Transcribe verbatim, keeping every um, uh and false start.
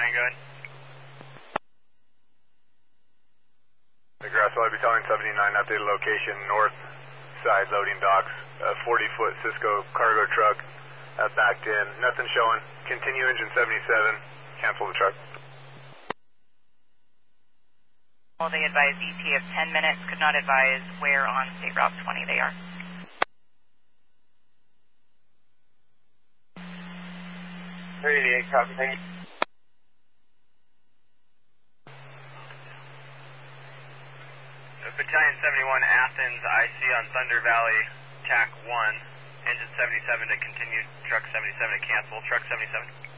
Ryan, go ahead. The Grasswell Battalion seventy-nine, updated location, north side loading docks, a forty foot Cisco cargo truck uh, backed in. Nothing showing. Continue engine seventy-seven, cancel the truck. Well, they advise E T of ten minutes, could not advise where on State Route twenty they are. three eighty-eight, copy, thank you. Battalion seventy-one, Athens, I C on Thunder Valley, T A C one, engine seventy-seven to continue, truck seventy-seven to cancel, truck seventy-seven.